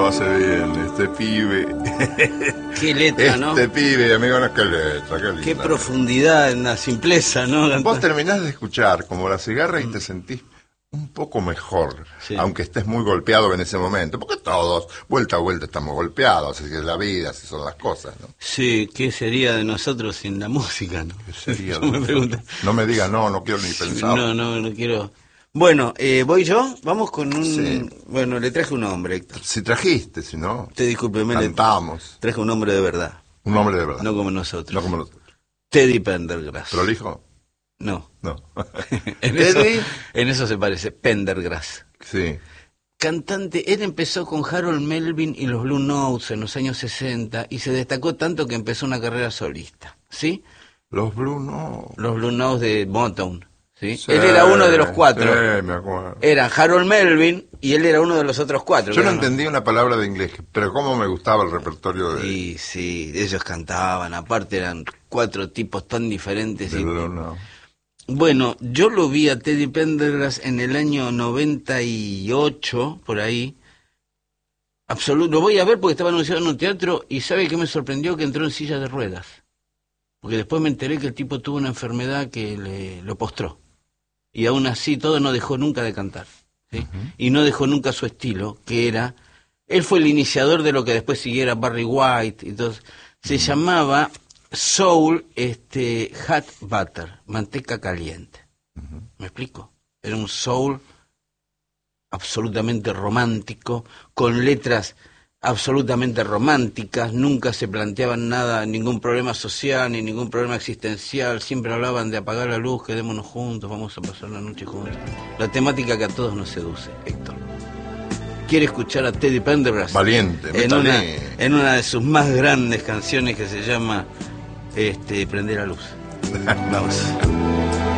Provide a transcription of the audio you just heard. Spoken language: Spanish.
hace bien, este pibe. Qué letra, ¿no? Este pibe, amigo, no, qué letra, qué linda. Qué profundidad en la simpleza, ¿no? Vos terminás de escuchar como La Cigarra y te sentís un poco mejor, Sí. aunque estés muy golpeado en ese momento, porque todos, vuelta a vuelta, estamos golpeados, así que es la vida, así son las cosas, ¿no? Sí, ¿qué sería de nosotros sin la música, no? ¿Qué sería Yo de me nosotros? pregunto. No me digas no quiero ni pensar. No quiero. Bueno, ¿voy yo? Vamos con un... Sí. Bueno, le traje un hombre, Héctor. Si trajiste, si no, Te discúlpeme, le cantamos. traje un hombre de verdad, Un hombre de verdad. no como nosotros. No como nosotros. Teddy Pendergrass. ¿Prolijo? No. No. En eso se parece, Pendergrass. Sí. Cantante, él empezó con Harold Melvin y los Blue Notes en los años 60 y se destacó tanto que empezó una carrera solista, ¿sí? Los Blue no. Los Blue Notes de Motown, ¿sí? Sí, Él era uno de los cuatro. Sí, me acuerdo. Eran Harold Melvin y él era uno de los otros cuatro. Yo no Eran- entendí una palabra de inglés, pero cómo me gustaba el repertorio de, Y sí, ellos cantaban, aparte eran cuatro tipos tan diferentes. de y- Blue No. Bueno, yo lo vi a Teddy Pendergrass en el año 98, por ahí. Absoluto, lo voy a ver porque estaba anunciado en un teatro y ¿sabe qué me sorprendió? Que entró en silla de ruedas. Porque después me enteré que el tipo tuvo una enfermedad que lo postró. Y aún así todo no dejó nunca de cantar, ¿sí? Y no dejó nunca su estilo, que era... Él fue el iniciador de lo que después siguiera Barry White. Entonces, se llamaba Soul Hot Butter, manteca caliente. ¿Me explico? Era un soul absolutamente romántico, con letras absolutamente románticas, nunca se planteaban nada, ningún problema social ni ningún problema existencial, siempre hablaban de apagar la luz, quedémonos juntos, vamos a pasar la noche juntos. La temática que a todos nos seduce, Héctor. Quiere escuchar a Teddy Pendergrass Valiente, métale. en una de sus más grandes canciones que se llama Prender la luz. Vamos.